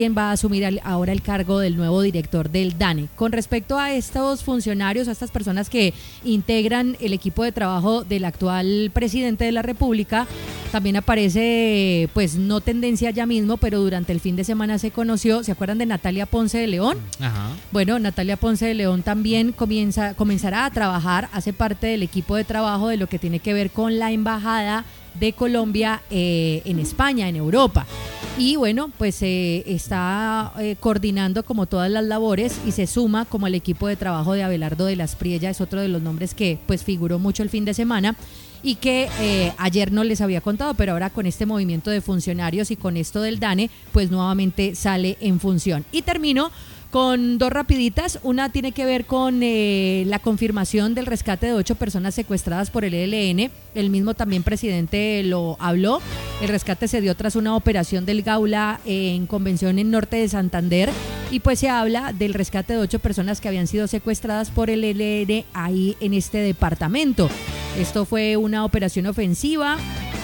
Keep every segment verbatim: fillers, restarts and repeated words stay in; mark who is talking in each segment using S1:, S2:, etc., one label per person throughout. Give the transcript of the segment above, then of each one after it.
S1: quien va a asumir ahora el cargo del nuevo director del DANE. Con respecto a estos funcionarios, a estas personas que integran el equipo de trabajo del actual presidente de la República, también aparece, pues no tendencia ya mismo, pero durante el fin de semana se conoció, ¿se acuerdan de Natalia Ponce de León?
S2: Ajá.
S1: Bueno, Natalia Ponce de León también comienza, comenzará a trabajar, hace parte del equipo de trabajo de lo que tiene que ver con la embajada de Colombia eh, en España, en Europa. Y bueno, pues eh, está eh, coordinando como todas las labores y se suma como el equipo de trabajo de Abelardo de las Priella, es otro de los nombres que pues figuró mucho el fin de semana y que eh, ayer no les había contado, pero ahora con este movimiento de funcionarios y con esto del DANE, pues nuevamente sale en función. Y termino con dos rapiditas. Una tiene que ver con eh, la confirmación del rescate de ocho personas secuestradas por el E L N. El mismo también presidente lo habló. El rescate se dio tras una operación del Gaula eh, en Convención en Norte de Santander. Y pues se habla del rescate de ocho personas que habían sido secuestradas por el E L N ahí en este departamento. Esto fue una operación ofensiva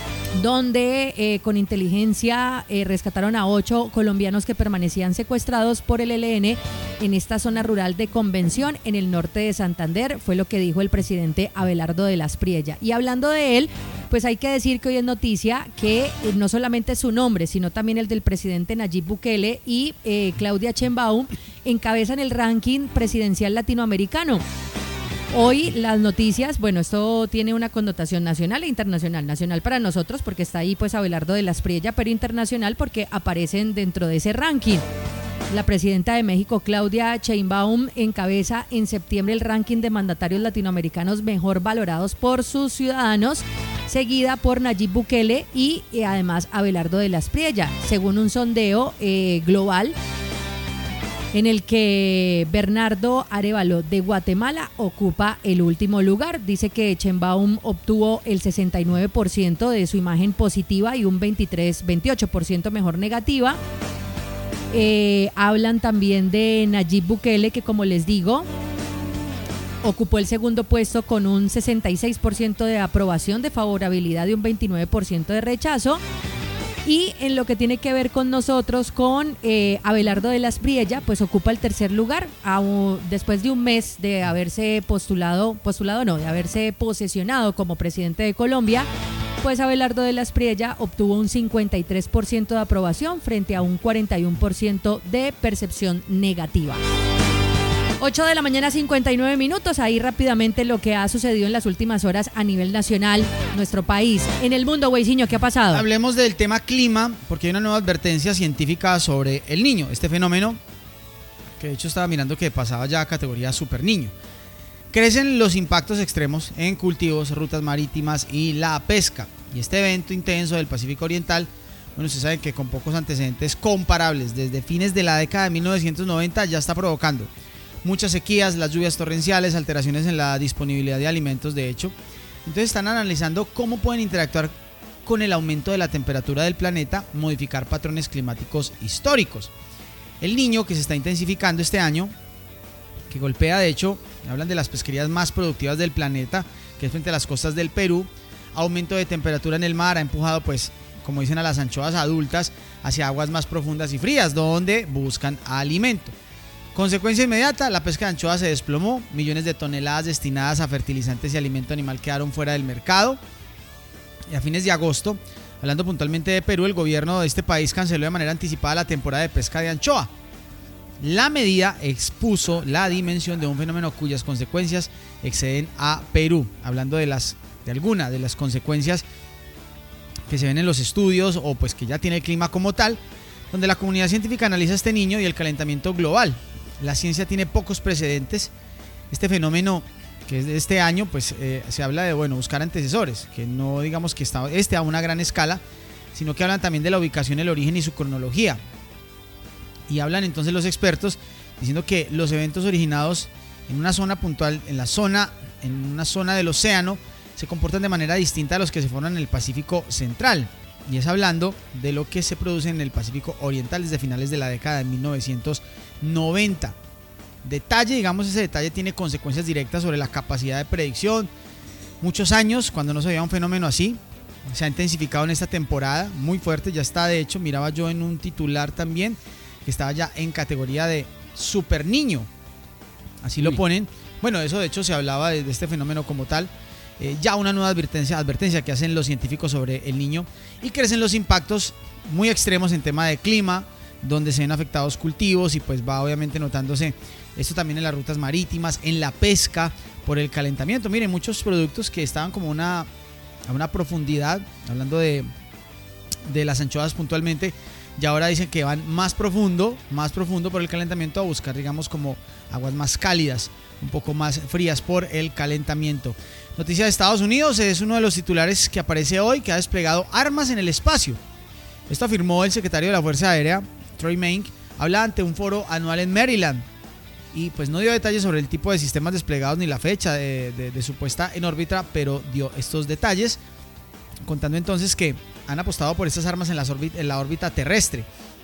S1: donde eh, con inteligencia eh, rescataron a ocho colombianos que permanecían secuestrados por el E L N en esta zona rural de Convención en el norte de Santander, fue lo que dijo el presidente Abelardo de las Priella. Y hablando de él, pues hay que decir que hoy es noticia que eh, no solamente su nombre, sino también el del presidente Nayib Bukele y eh, Claudia Sheinbaum encabezan el ranking presidencial latinoamericano. Hoy las noticias, bueno, esto tiene una connotación nacional e internacional. Nacional para nosotros porque está ahí pues Abelardo de las Priella, pero internacional porque aparecen dentro de ese ranking. La presidenta de México, Claudia Sheinbaum, encabeza en septiembre el ranking de mandatarios latinoamericanos mejor valorados por sus ciudadanos, seguida por Nayib Bukele y eh, además Abelardo de las Priella, según un sondeo eh, global en el que Bernardo Arévalo de Guatemala ocupa el último lugar. Dice que Sheinbaum obtuvo el sesenta y nueve por ciento de su imagen positiva y un veintitrés, veintiocho por ciento mejor negativa. Eh, hablan también de Nayib Bukele, que como les digo, ocupó el segundo puesto con un sesenta y seis por ciento de aprobación, de favorabilidad y un veintinueve por ciento de rechazo. Y en lo que tiene que ver con nosotros, con eh, Abelardo de las Priella, pues ocupa el tercer lugar, a, después de un mes de haberse postulado, postulado no, de haberse posesionado como presidente de Colombia, pues Abelardo de las Priella obtuvo un cincuenta y tres por ciento de aprobación frente a un cuarenta y uno por ciento de percepción negativa. ocho de la mañana, cincuenta y nueve minutos. Ahí rápidamente lo que ha sucedido en las últimas horas a nivel nacional, nuestro país, en el mundo. Weisinho, ¿qué ha pasado?
S2: Hablemos del tema clima, porque hay una nueva advertencia científica sobre el Niño, este fenómeno que de hecho estaba mirando que pasaba ya a categoría super niño. Crecen los impactos extremos en cultivos, rutas marítimas y la pesca. Y este evento intenso del Pacífico Oriental, bueno, ustedes saben que con pocos antecedentes comparables desde fines de la década de mil novecientos noventa ya está provocando muchas sequías, las lluvias torrenciales, alteraciones en la disponibilidad de alimentos, de hecho. Entonces están analizando cómo pueden interactuar con el aumento de la temperatura del planeta, modificar patrones climáticos históricos. El Niño, que se está intensificando este año, que golpea, de hecho, hablan de las pesquerías más productivas del planeta, que es frente a las costas del Perú, aumento de temperatura en el mar, ha empujado, pues, como dicen, a las anchoas adultas hacia aguas más profundas y frías, donde buscan alimento. Consecuencia inmediata, la pesca de anchoas se desplomó, millones de toneladas destinadas a fertilizantes y alimento animal quedaron fuera del mercado. Y a fines de agosto, hablando puntualmente de Perú, el gobierno de este país canceló de manera anticipada la temporada de pesca de anchoa. La medida expuso la dimensión de un fenómeno cuyas consecuencias exceden a Perú, hablando de las de alguna de las consecuencias que se ven en los estudios o pues que ya tiene el clima como tal, donde la comunidad científica analiza este Niño y el calentamiento global. La ciencia tiene pocos precedentes. Este fenómeno que es de este año, pues eh, se habla de bueno buscar antecesores, que no digamos que está este a una gran escala, sino que hablan también de la ubicación, el origen y su cronología. Y hablan entonces los expertos diciendo que los eventos originados en una zona puntual, en la zona, en una zona del océano, se comportan de manera distinta a los que se forman en el Pacífico Central. Y es hablando de lo que se produce en el Pacífico Oriental desde finales de la década de mil novecientos noventa. Detalle, digamos, ese detalle tiene consecuencias directas sobre la capacidad de predicción. Muchos años, cuando no se veía un fenómeno así, se ha intensificado en esta temporada, muy fuerte, ya está, de hecho, miraba yo en un titular también, que estaba ya en categoría de super niño. Así lo ponen. Bueno, eso de hecho se hablaba de, de este fenómeno como tal. Eh, ya una nueva advertencia, advertencia que hacen los científicos sobre el niño, y crecen los impactos muy extremos en tema de clima, donde se ven afectados cultivos y pues va obviamente notándose esto también en las rutas marítimas, en la pesca por el calentamiento. Miren, muchos productos que estaban como una, a una profundidad, hablando de, de las anchoas puntualmente, y ahora dicen que van más profundo, más profundo por el calentamiento a buscar, digamos, como aguas más cálidas, un poco más frías por el calentamiento. Noticia de Estados Unidos, es uno de los titulares que aparece hoy, que ha desplegado armas en el espacio. Esto afirmó el secretario de la Fuerza Aérea, Troy Maink, habla ante un foro anual en Maryland. Y pues no dio detalles sobre el tipo de sistemas desplegados ni la fecha de, de, de su puesta en órbita, pero dio estos detalles, contando entonces que han apostado por estas armas en, las órbita, en la órbita terrestre.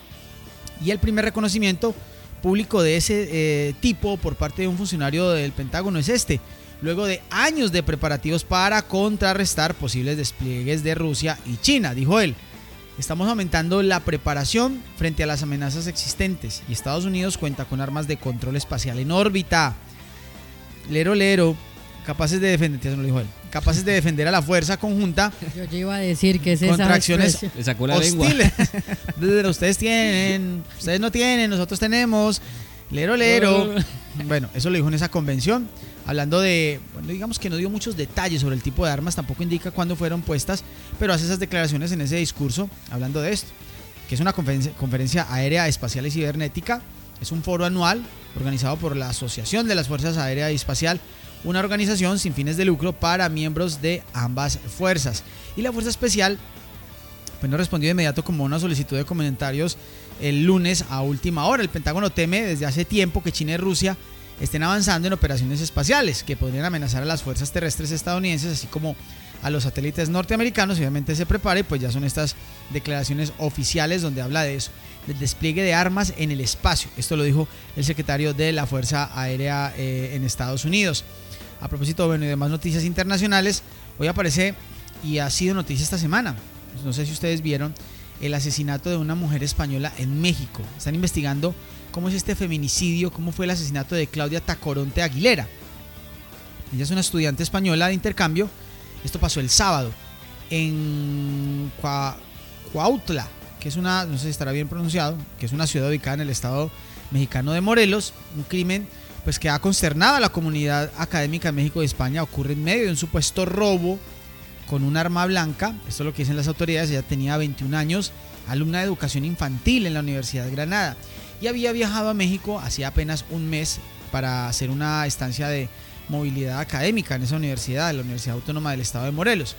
S2: Y el primer reconocimiento público de ese eh, tipo por parte de un funcionario del Pentágono es este, luego de años de preparativos para contrarrestar posibles despliegues de Rusia y China, dijo él. Estamos aumentando la preparación frente a las amenazas existentes y Estados Unidos cuenta con armas de control espacial en órbita. Lero, lero, capaces de defender, eso no lo dijo él, capaces de defender a la fuerza conjunta.
S1: Yo, yo iba a decir que es esa
S2: contra acciones
S1: expresión.
S3: Le sacó la
S2: hostiles.
S3: lengua.
S2: Ustedes tienen, ustedes no tienen, nosotros tenemos. Lero, lero. Bueno, eso lo dijo en esa convención. Hablando de, bueno, digamos que no dio muchos detalles sobre el tipo de armas, tampoco indica cuándo fueron puestas, pero hace esas declaraciones en ese discurso hablando de esto, que es una conferencia, conferencia aérea, espacial y cibernética. Es un foro anual organizado por la Asociación de las Fuerzas Aérea y Espacial, una organización sin fines de lucro para miembros de ambas fuerzas. Y la Fuerza Especial pues no respondió de inmediato como una solicitud de comentarios el lunes a última hora. El Pentágono teme desde hace tiempo que China y Rusia estén avanzando en operaciones espaciales que podrían amenazar a las fuerzas terrestres estadounidenses, así como a los satélites norteamericanos. Obviamente se prepare, pues ya son estas declaraciones oficiales donde habla de eso, del despliegue de armas en el espacio. Esto lo dijo el secretario de la Fuerza Aérea eh, en Estados Unidos. A propósito, bueno, y demás noticias internacionales, hoy aparece, y ha sido noticia esta semana, no sé si ustedes vieron, el asesinato de una mujer española en México. Están investigando cómo es este feminicidio, cómo fue el asesinato de Claudia Tacoronte Aguilera. Ella es una estudiante española de intercambio. Esto pasó el sábado en Cua, Cuautla, que es una, no sé si estará bien pronunciado, que es una ciudad ubicada en el estado mexicano de Morelos. Un crimen pues que ha consternado a la comunidad académica de México y España. Ocurre en medio de un supuesto robo con un arma blanca. Esto es lo que dicen las autoridades. Ella tenía veintiún años, alumna de educación infantil en la Universidad de Granada, y había viajado a México hacía apenas un mes para hacer una estancia de movilidad académica en esa universidad, la Universidad Autónoma del Estado de Morelos.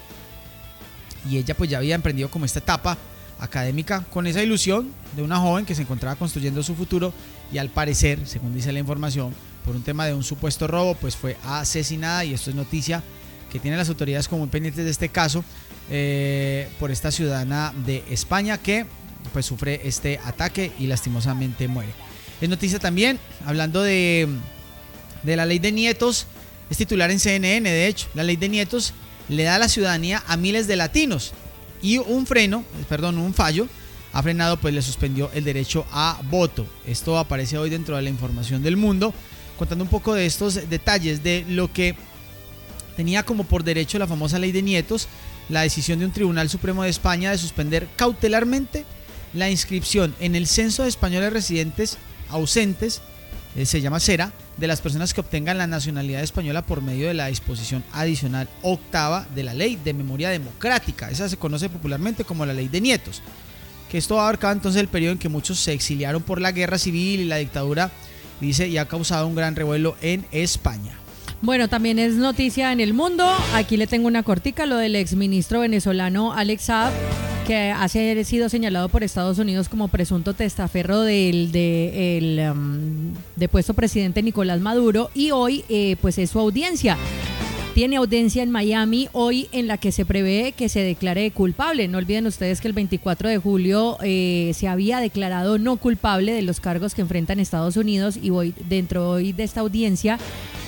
S2: Y ella pues ya había emprendido como esta etapa académica con esa ilusión de una joven que se encontraba construyendo su futuro, y al parecer, según dice la información, por un tema de un supuesto robo, pues fue asesinada. Y esto es noticia que tienen las autoridades como pendientes de este caso, eh, por esta ciudadana de España que pues sufre este ataque y lastimosamente muere. Es noticia también, hablando de, de la ley de nietos, es titular en C N N. De hecho, la ley de nietos le da la ciudadanía a miles de latinos, y un freno, perdón, un fallo ha frenado, pues le suspendió el derecho a voto. Esto aparece hoy dentro de la información del Mundo, contando un poco de estos detalles de lo que tenía como por derecho la famosa ley de nietos, la decisión de un Tribunal Supremo de España de suspender cautelarmente la inscripción en el Censo de Españoles Residentes Ausentes, eh, se llama CERA, de las personas que obtengan la nacionalidad española por medio de la disposición adicional octava de la Ley de Memoria Democrática. Esa se conoce popularmente como la Ley de Nietos, que esto abarcaba entonces el periodo en que muchos se exiliaron por la guerra civil y la dictadura, dice, y ha causado un gran revuelo en España.
S1: Bueno, también es noticia en el mundo. Aquí le tengo una cortica, lo del exministro venezolano Alex Saab, que ha sido señalado por Estados Unidos como presunto testaferro del de, el, um, depuesto presidente Nicolás Maduro, y hoy eh, pues es su audiencia. Tiene audiencia en Miami hoy, en la que se prevé que se declare culpable. No olviden ustedes que el veinticuatro de julio eh, se había declarado no culpable de los cargos que enfrenta en Estados Unidos, y hoy, dentro hoy de esta audiencia,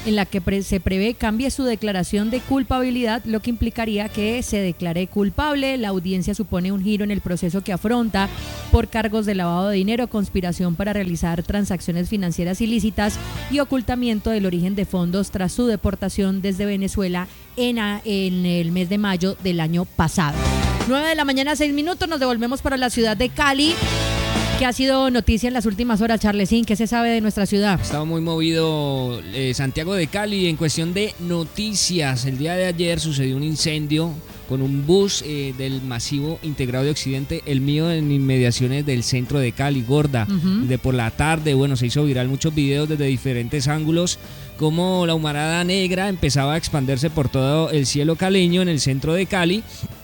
S1: en la que pre- se prevé cambie su declaración de culpabilidad, lo que implicaría que se declare culpable. La audiencia supone un giro en el proceso que afronta por cargos de lavado de dinero, conspiración para realizar transacciones financieras ilícitas y ocultamiento del origen de fondos tras su deportación desde Venezuela en, a, en el mes de mayo del año pasado. nueve de la mañana, seis minutos, nos devolvemos para la ciudad de Cali. ¿Qué ha sido noticia en las últimas horas, Charlesín? ¿Qué se sabe de nuestra ciudad?
S3: Estaba muy movido eh, Santiago de Cali en cuestión de noticias. El día de ayer sucedió un incendio con un bus eh, del masivo integrado de Occidente, el mío, en inmediaciones del centro de Cali, Gorda. Uh-huh. De por la tarde, bueno, se hizo viral muchos videos desde diferentes ángulos, como la humarada negra empezaba a expandirse por todo el cielo caleño en el centro de Cali.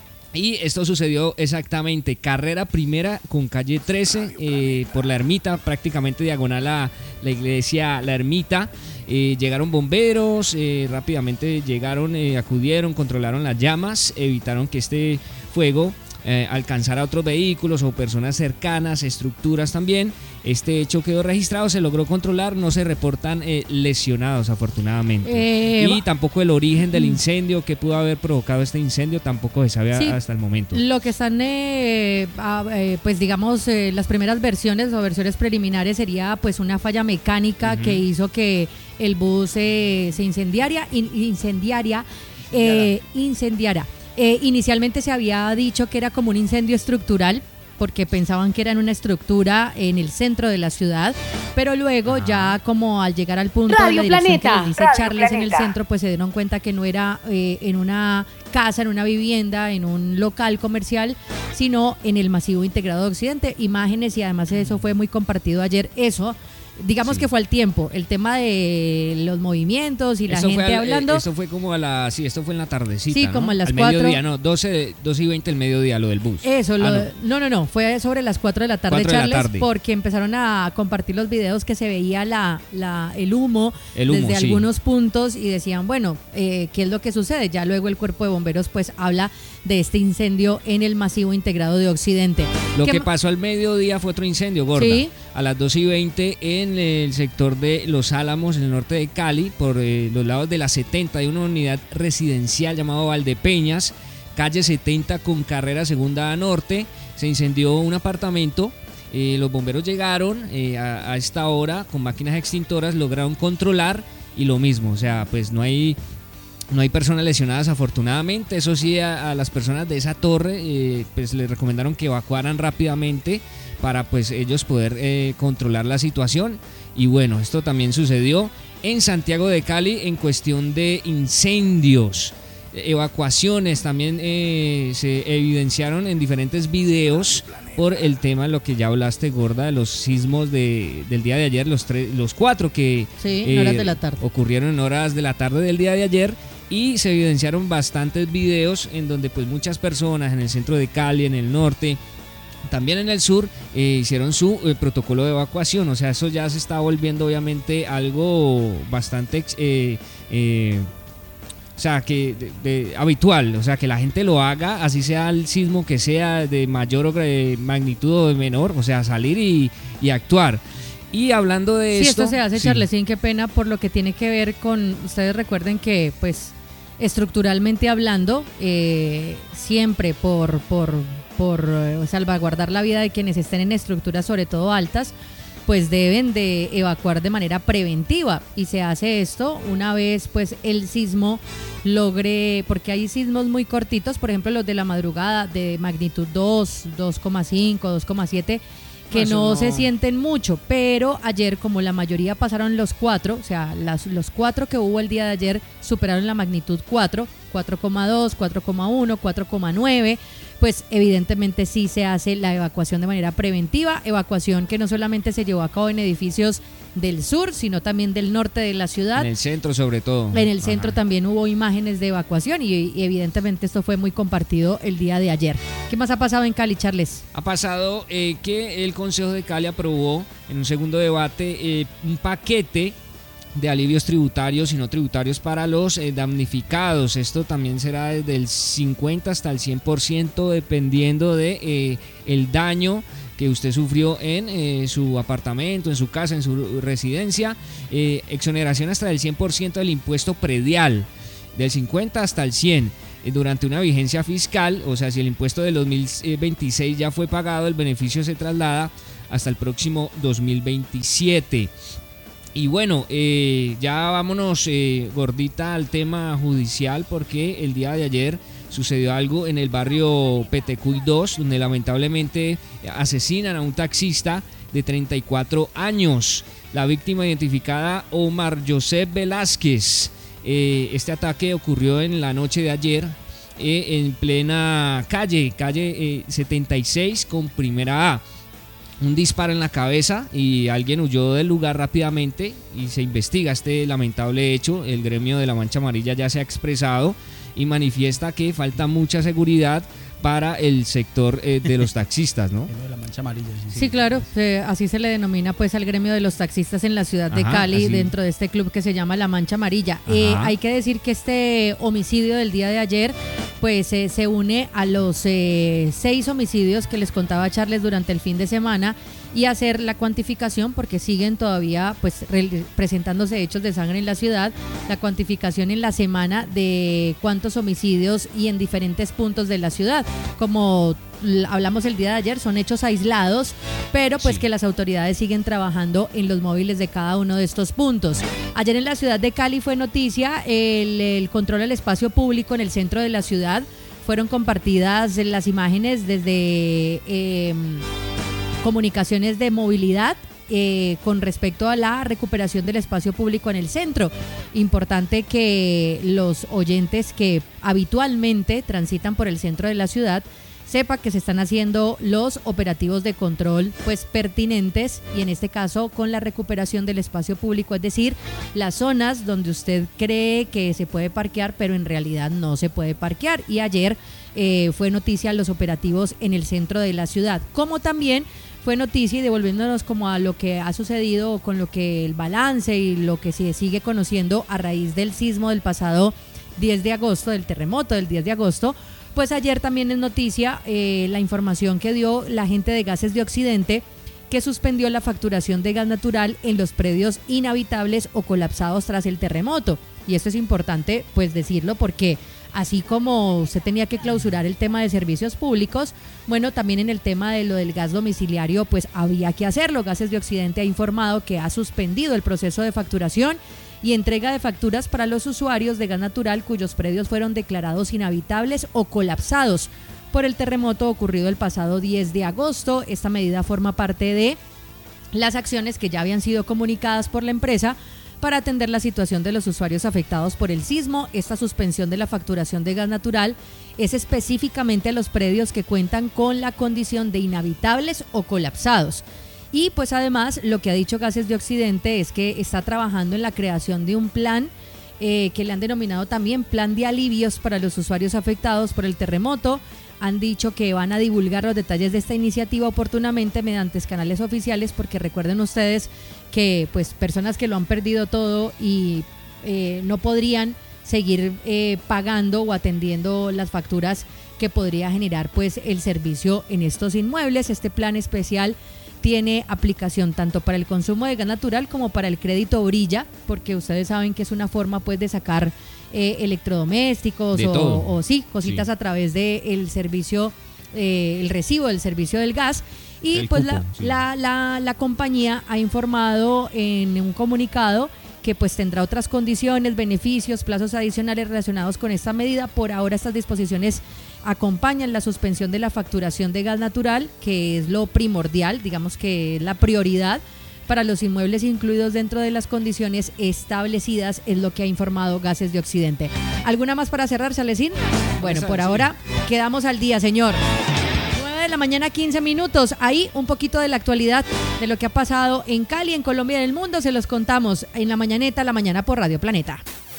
S3: Y esto sucedió exactamente, carrera primera con calle trece, eh, por la ermita, prácticamente diagonal a la iglesia La Ermita. Eh, llegaron bomberos, eh, rápidamente llegaron, eh, acudieron, controlaron las llamas, evitaron que este fuego eh, alcanzara a otros vehículos o personas cercanas, estructuras también. Este hecho quedó registrado, se logró controlar, no se reportan eh, lesionados afortunadamente. Eh, y tampoco el origen del incendio, que pudo haber provocado este incendio, tampoco se sabe sí, hasta el momento.
S1: Lo que están, eh, a, eh, pues digamos, eh, las primeras versiones o versiones preliminares sería pues una falla mecánica uh-huh. que hizo que el bus eh, se incendiaria, in, incendiaria, eh, incendiara. Eh, inicialmente se había dicho que era como un incendio estructural, porque pensaban que era en una estructura en el centro de la ciudad, pero luego ah. ya como al llegar al punto
S4: Radio
S1: de la dirección
S4: Planeta,
S1: que les dice
S4: Radio
S1: Charles
S4: Planeta.
S1: En el centro, pues se dieron cuenta que no era eh, en una casa, en una vivienda, en un local comercial, sino en el masivo integrado de Occidente. Imágenes, y además eso fue muy compartido ayer, eso. Digamos sí. que fue al tiempo, el tema de los movimientos y la
S3: eso
S1: gente
S3: al,
S1: hablando.
S3: Eh, esto fue como a la, sí, esto fue en la tardecita,
S1: sí, como
S3: ¿no?
S1: a las
S3: al
S1: cuatro.
S3: mediodía, no, doce, doce y veinte el mediodía, lo del bus.
S1: Eso,
S3: ah,
S1: lo,
S3: no.
S1: no, no, no, fue sobre las cuatro de la tarde,
S3: cuatro de
S1: Charles,
S3: la tarde.
S1: Porque empezaron a compartir los videos que se veía la, la, el, humo
S3: el humo
S1: desde
S3: sí.
S1: algunos puntos y decían, bueno, eh, ¿qué es lo que sucede? Ya luego el cuerpo de bomberos pues habla de este incendio en el masivo integrado de Occidente.
S3: Lo que pasó al mediodía fue otro incendio, Gorda.
S1: ¿Sí?
S3: A las doce y veinte en el sector de Los Álamos, en el norte de Cali, por eh, los lados de la setenta, hay una unidad residencial llamada Valdepeñas, calle setenta con carrera segunda a norte. Se incendió un apartamento. Eh, los bomberos llegaron eh, a, a esta hora con máquinas extintoras, lograron controlar y lo mismo, o sea, pues no hay... No hay personas lesionadas afortunadamente. Eso sí, a, a las personas de esa torre eh, pues les recomendaron que evacuaran rápidamente para pues ellos poder eh, controlar la situación. Y bueno, esto también sucedió en Santiago de Cali en cuestión de incendios. Evacuaciones también eh, se evidenciaron en diferentes videos por el tema, lo que ya hablaste, Gorda, de los sismos de, del día de ayer, los, tres, los cuatro que
S1: sí, en horas de la tarde.
S3: ocurrieron en horas de la tarde del día de ayer. Y se evidenciaron bastantes videos en donde pues muchas personas en el centro de Cali, en el norte, también en el sur, eh, hicieron su eh, protocolo de evacuación. O sea, eso ya se está volviendo obviamente algo bastante eh, eh, o sea, que de, de, habitual. O sea, que la gente lo haga, así sea el sismo que sea de mayor eh, magnitud o de menor. O sea, salir y, y actuar. Y hablando de
S1: sí,
S3: esto...
S1: esto se hace,
S3: sí.
S1: Charlesín, qué pena, por lo que tiene que ver con... Ustedes recuerden que, pues, estructuralmente hablando, eh, siempre por, por, por eh, salvaguardar la vida de quienes estén en estructuras, sobre todo altas, pues deben de evacuar de manera preventiva. Y se hace esto una vez, pues, el sismo logre... Porque hay sismos muy cortitos, por ejemplo, los de la madrugada de magnitud dos, dos coma cinco, dos coma siete... que no, no se sienten mucho, pero ayer, como la mayoría pasaron los cuatro, o sea, las, los cuatro que hubo el día de ayer superaron la magnitud cuatro, cuatro coma dos, cuatro coma uno, cuatro coma nueve, pues evidentemente sí se hace la evacuación de manera preventiva, evacuación que no solamente se llevó a cabo en edificios del sur, sino también del norte de la ciudad.
S3: En el centro sobre todo.
S1: En el centro
S3: Ajá. también
S1: hubo imágenes de evacuación y, y evidentemente esto fue muy compartido el día de ayer. ¿Qué más ha pasado en Cali, Charles?
S3: Ha pasado eh, que el Consejo de Cali aprobó en un segundo debate eh, un paquete de alivios tributarios y no tributarios para los eh, damnificados. Esto también será desde el cincuenta hasta el cien por ciento dependiendo de eh, el daño que usted sufrió en eh, su apartamento, en su casa, en su residencia. Eh, exoneración hasta el cien por ciento del impuesto predial, del cincuenta hasta el cien eh, durante una vigencia fiscal. O sea, si el impuesto del dos mil veintiséis ya fue pagado, el beneficio se traslada hasta el próximo dos mil veintisiete. Y bueno, eh, ya vámonos eh, gordita al tema judicial, porque el día de ayer sucedió algo en el barrio Petecuy dos, donde lamentablemente asesinan a un taxista de treinta y cuatro años. La víctima identificada, Omar Joseph Velázquez. Eh, este ataque ocurrió en la noche de ayer eh, en plena calle, calle eh, setenta y seis con primera A. Un disparo en la cabeza y alguien huyó del lugar rápidamente y se investiga este lamentable hecho. El gremio de la Mancha Amarilla ya se ha expresado y manifiesta que falta mucha seguridad para el sector eh, de los taxistas, ¿no?
S2: La Mancha Amarilla, sí, sí.
S1: Sí, claro, eh, así se le denomina pues al gremio de los taxistas en la ciudad de
S3: Ajá,
S1: Cali,
S3: así.
S1: dentro de este club que se llama La Mancha Amarilla. Eh, hay que decir que este homicidio del día de ayer pues eh, se une a los eh, seis homicidios que les contaba Charles durante el fin de semana, y hacer la cuantificación, porque siguen todavía pues re- presentándose hechos de sangre en la ciudad, la cuantificación en la semana de cuántos homicidios y en diferentes puntos de la ciudad. Como l- hablamos el día de ayer, son hechos aislados, pero pues
S3: Sí.
S1: que las autoridades siguen trabajando en los móviles de cada uno de estos puntos. Ayer en la ciudad de Cali fue noticia el, el control al espacio público en el centro de la ciudad. Fueron compartidas las imágenes desde eh, comunicaciones de movilidad eh, con respecto a la recuperación del espacio público en el centro. Importante que los oyentes que habitualmente transitan por el centro de la ciudad sepa que se están haciendo los operativos de control pues pertinentes, y en este caso con la recuperación del espacio público, es decir, las zonas donde usted cree que se puede parquear pero en realidad no se puede parquear. Y ayer eh, fue noticia los operativos en el centro de la ciudad, como también fue noticia, y devolviéndonos como a lo que ha sucedido con lo que el balance y lo que se sigue conociendo a raíz del sismo del pasado diez de agosto, del terremoto del diez de agosto, pues ayer también es noticia eh, la información que dio la gente de Gases de Occidente, que suspendió la facturación de gas natural en los predios inhabitables o colapsados tras el terremoto. Y esto es importante pues decirlo, porque así como usted tenía que clausurar el tema de servicios públicos, bueno, también en el tema de lo del gas domiciliario pues había que hacerlo. Gases de Occidente ha informado que ha suspendido el proceso de facturación y entrega de facturas para los usuarios de gas natural cuyos predios fueron declarados inhabitables o colapsados por el terremoto ocurrido el pasado diez de agosto. Esta medida forma parte de las acciones que ya habían sido comunicadas por la empresa para atender la situación de los usuarios afectados por el sismo. Esta suspensión de la facturación de gas natural es específicamente a los predios que cuentan con la condición de inhabitables o colapsados. Y pues además lo que ha dicho Gases de Occidente es que está trabajando en la creación de un plan eh, que le han denominado también plan de alivios para los usuarios afectados por el terremoto. Han dicho que van a divulgar los detalles de esta iniciativa oportunamente mediante canales oficiales, porque recuerden ustedes que pues personas que lo han perdido todo y eh, no podrían seguir eh, pagando o atendiendo las facturas que podría generar pues el servicio en estos inmuebles. Este plan especial tiene aplicación tanto para el consumo de gas natural como para el crédito Brilla, porque ustedes saben que es una forma pues de sacar eh, electrodomésticos
S3: De
S1: o,
S3: todo.
S1: o sí, cositas
S3: Sí.
S1: a través del servicio, eh, el recibo del servicio del gas. Y
S3: El
S1: pues
S3: cupo,
S1: la,
S3: sí.
S1: la, la, la compañía ha informado en un comunicado que pues tendrá otras condiciones, beneficios, plazos adicionales relacionados con esta medida. Por ahora estas disposiciones acompañan la suspensión de la facturación de gas natural, que es lo primordial, digamos que es la prioridad para los inmuebles incluidos dentro de las condiciones establecidas, es lo que ha informado Gases de Occidente. ¿Alguna más para cerrar, Salecín? Bueno,
S3: Esa,
S1: por
S3: sí.
S1: ahora quedamos al día, señor. nueve de la mañana, quince minutos. Ahí un poquito de la actualidad de lo que ha pasado en Cali, en Colombia y en el mundo. Se los contamos en la mañaneta, la mañana por Radio Planeta.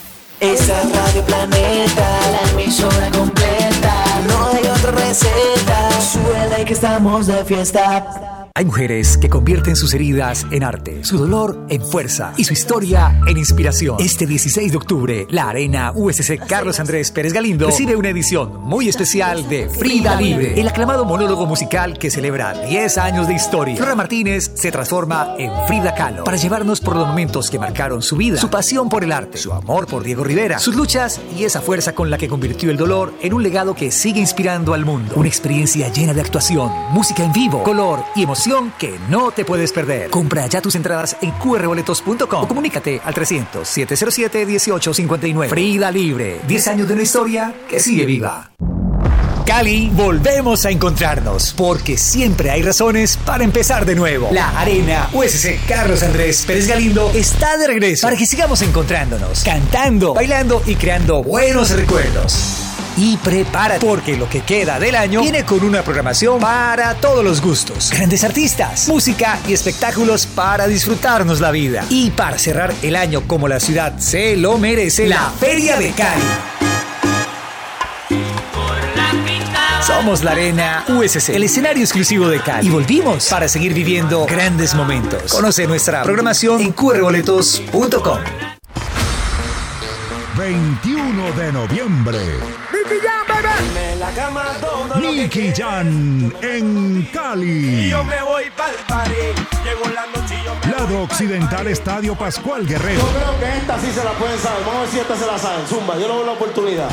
S4: Esa es Radio Planeta, la emisora completa. No hay otra receta. Súbela y que estamos de fiesta.
S5: Hay mujeres que convierten sus heridas en arte, su dolor en fuerza y su historia en inspiración. Este dieciséis de octubre, la Arena U S C Carlos Andrés Pérez Galindo recibe una edición muy especial de Frida Libre, el aclamado monólogo musical que celebra diez años de historia. Flora Martínez se transforma en Frida Kahlo para llevarnos por los momentos que marcaron su vida, su pasión por el arte, su amor por Diego Rivera, sus luchas y esa fuerza con la que convirtió el dolor en un legado que sigue inspirando al mundo. Una experiencia llena de actuación, música en vivo, color y emoción que no te puedes perder. Compra ya tus entradas en cu erre boletos punto com o comunícate al trescientos, siete cero siete, dieciocho cincuenta y nueve. Frida Libre, diez años de una historia que sigue viva. Cali, volvemos a encontrarnos, porque siempre hay razones para empezar de nuevo. La Arena U S C Carlos Andrés Pérez Galindo está de regreso para que sigamos encontrándonos, cantando, bailando y creando buenos recuerdos. Y prepárate, porque lo que queda del año viene con una programación para todos los gustos. Grandes artistas, música y espectáculos para disfrutarnos la vida. Y para cerrar el año como la ciudad se lo merece, la Feria de Cali. Somos la Arena U S C, el escenario exclusivo de Cali. Y volvimos para seguir viviendo grandes momentos. Conoce nuestra programación en cu erre boletos punto com.
S6: veintiuno de noviembre. Nicky Jam en Cali. Lado Occidental, Estadio Pascual Guerrero.
S7: Yo creo que esta sí se la pueden saber. Vamos a ver si esta se la saben. Zumba, yo no veo la oportunidad.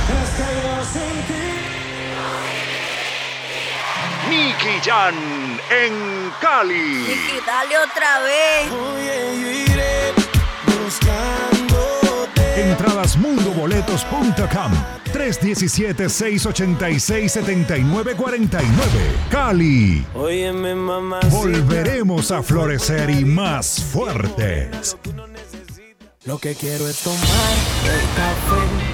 S6: Nicky Jam en Cali.
S8: Nicky, dale otra vez.
S7: Oye, yo iré buscándote.
S6: Entradas mundo boletos punto com. tres uno siete, seis ocho seis, siete nueve cuatro nueve. Cali.
S7: Óyeme, mamá.
S6: Volveremos a florecer y más fuertes.
S7: Lo que quiero es tomar el café.